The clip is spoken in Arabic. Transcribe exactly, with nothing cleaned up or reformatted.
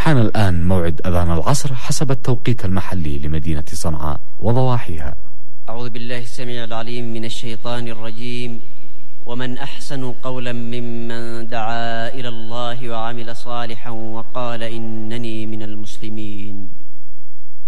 حان الآن موعد أذان العصر حسب التوقيت المحلي لمدينة صنعاء وضواحيها. أعوذ بالله السميع العليم من الشيطان الرجيم. ومن أحسن قولا ممن دعا إلى الله وعمل صالحا وقال إنني من المسلمين.